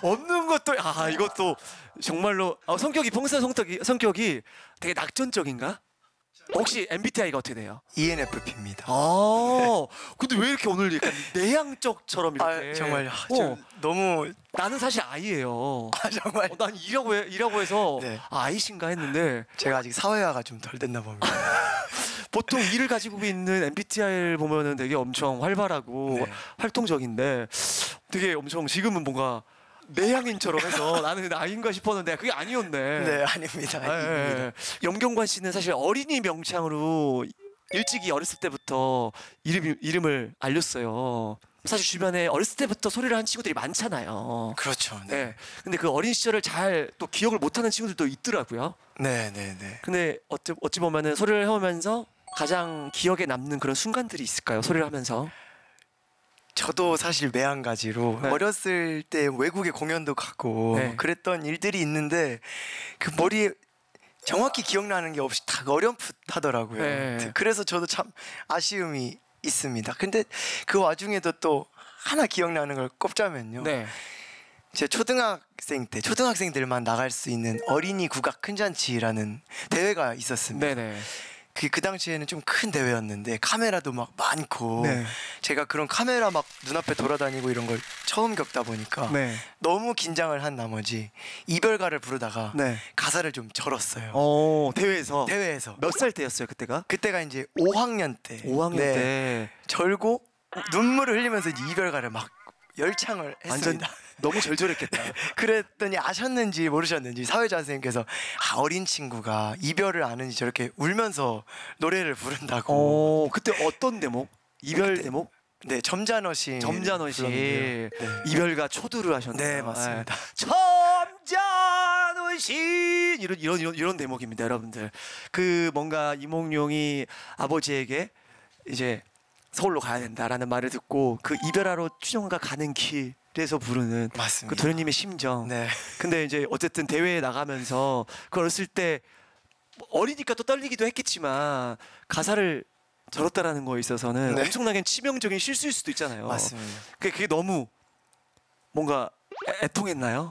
없는 것도 이것도 정말로 성격이 평소 성격이 되게 낙천적인가? 혹시 MBTI가 어떻게 돼요? ENFP입니다. 근데 왜 이렇게 오늘 약간 내향적처럼 이렇게? 정말 너무 나는 사실 I예요. 정말 난 E라고 해서 네. I신가 했는데 제가 아직 사회화가 좀 덜 됐나 봅니다. 보통 E를 가지고 있는 MBTI를 보면은 되게 엄청 활발하고 네. 활동적인데 되게 엄청 지금은 뭔가 내향인처럼 해서 나는 I인가 싶었는데 그게 아니었네. 네, 아닙니다. E입니다. 염경관 씨는 사실 어린이 명창으로 일찍이 어렸을 때부터 이름을 알렸어요. 사실 주변에 어렸을 때부터 소리를 한 친구들이 많잖아요. 그렇죠. 네. 네. 근데 그 어린 시절을 잘 또 기억을 못하는 친구들도 있더라고요. 네, 네, 네. 근데 어찌 보면은 소리를 해오면서 가장 기억에 남는 그런 순간들이 있을까요? 소리를 하면서. 저도 사실 매한가지로 네. 어렸을 때 외국에 공연도 가고 네. 그랬던 일들이 있는데 그 머리에 정확히 기억나는 게 없이 다 어렴풋하더라고요. 네. 그래서 저도 참 아쉬움이 있습니다. 근데 그 와중에도 또 하나 기억나는 걸 꼽자면요. 네. 제 초등학생 때 초등학생들만 나갈 수 있는 어린이 국악 큰 잔치라는 대회가 있었습니다. 네네. 그 당시에는 좀 큰 대회였는데 카메라도 막 많고 네. 제가 그런 카메라 막 눈앞에 돌아다니고 이런 걸 처음 겪다 보니까 네. 너무 긴장을 한 나머지 이별가를 부르다가 네. 가사를 좀 절었어요. 대회에서. 대회에서. 몇 살 때였어요, 그때가? 그때가 이제 5학년 때. 5학년 네. 때. 절고 눈물을 흘리면서 이제 이별가를 막 열창을 완전 했습니다. 너무 절절했겠다. 그랬더니 아셨는지 모르셨는지 사회자 선생님께서 어린 친구가 이별을 아는지 저렇게 울면서 노래를 부른다고. 그때 어떤 대목? 이별 그때- 대목? 네, 점잖으시. 점잖으시. 네. 이별가 초두를 하셨네요. 네, 맞습니다. 점잖으시 이런 대목입니다, 여러분들. 그 뭔가 이몽룡이 아버지에게 이제 서울로 가야 된다라는 말을 듣고 그 이별하러 추정가 가는 길에서 부르는 맞습니다. 그 도련님의 심정. 네. 근데 이제 어쨌든 대회에 나가면서 그 어렸을 때 어리니까 또 떨리기도 했겠지만 가사를 절었다라는 거에 있어서는 네. 엄청나게 치명적인 실수일 수도 있잖아요. 맞습니다. 그게 너무 뭔가 애통했나요?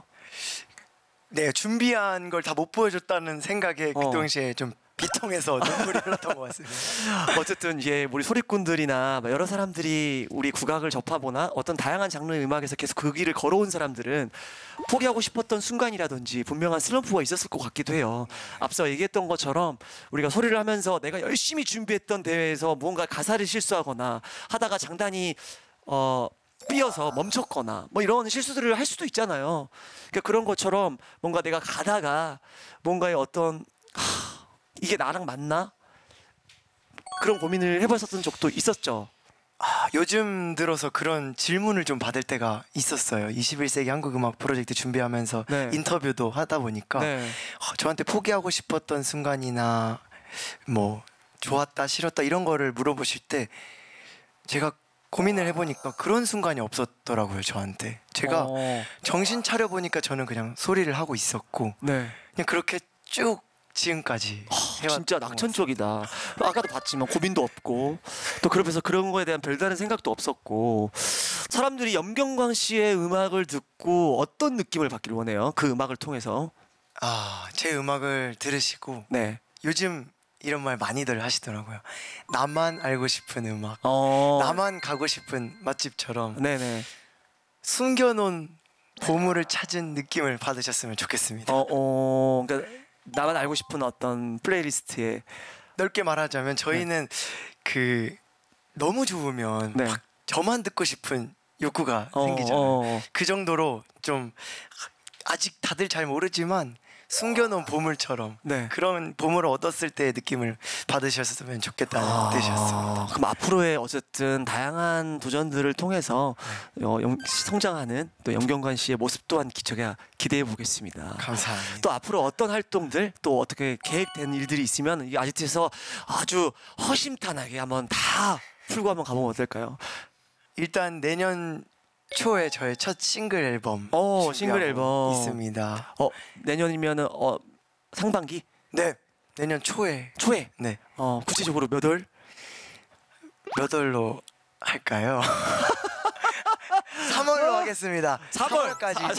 네, 준비한 걸 다 못 보여줬다는 생각에 그 어. 당시에 좀 비통해서 눈물이 흘렀던 것 같습니다. 어쨌든 이제 우리 소리꾼들이나 여러 사람들이 우리 국악을 접하거나 어떤 다양한 장르의 음악에서 계속 그 길을 걸어온 사람들은 포기하고 싶었던 순간이라든지 분명한 슬럼프가 있었을 것 같기도 해요. 앞서 얘기했던 것처럼 우리가 소리를 하면서 내가 열심히 준비했던 대회에서 무언가 가사를 실수하거나 하다가 장단이 삐어서 멈췄거나 뭐 이런 실수들을 할 수도 있잖아요. 그러니까 그런 것처럼 뭔가 내가 가다가 뭔가의 어떤 이게 나랑 맞나? 그런 고민을 해봤었던 적도 있었죠. 요즘 들어서 그런 질문을 좀 받을 때가 있었어요. 21세기 한국음악 프로젝트 준비하면서 네. 인터뷰도 하다 보니까 네. 저한테 포기하고 싶었던 순간이나 뭐 좋았다 싫었다 이런 거를 물어보실 때 제가 고민을 해보니까 그런 순간이 없었더라고요. 저한테 제가 정신 차려보니까 저는 그냥 소리를 하고 있었고 네. 그냥 그렇게 쭉 지금까지 해왔던 진짜 것 낙천적이다. 아까도 봤지만 고민도 없고 또 그러면서 그런 거에 대한 별다른 생각도 없었고 사람들이 염경광 씨의 음악을 듣고 어떤 느낌을 받기를 원해요? 그 음악을 통해서. 제 음악을 들으시고 네. 요즘 이런 말 많이들 하시더라고요. 나만 알고 싶은 음악, 나만 가고 싶은 맛집처럼 네네. 숨겨놓은 보물을 찾은 느낌을 받으셨으면 좋겠습니다. 그러니까 나만 알고 싶은 어떤 플레이리스트에 넓게 말하자면 저희는 그 너무 좋으면 네. 막 저만 듣고 싶은 욕구가 생기잖아요. 그 정도로 좀 아직 다들 잘 모르지만 숨겨놓은 보물처럼 네. 그런 보물을 얻었을 때의 느낌을 받으셨으면 좋겠다는 뜻이었습니다. 그럼 앞으로의 어쨌든 다양한 도전들을 통해서 성장하는 또 염경관 씨의 모습 또한 제가 기대해 보겠습니다. 감사합니다. 또 앞으로 어떤 활동들 또 어떻게 계획된 일들이 있으면 이 아지트에서 아주 허심탄회하게 한번 다 풀고 한번 가보면 어떨까요? 일단 내년 초에 저의 첫 싱글 앨범 싱글 앨범 있습니다. 내년이면은 상반기? 네, 내년 초에. 네. 구체적으로 몇 월? 몇 월로 할까요? 3월로 하겠습니다. 3월. 3월까지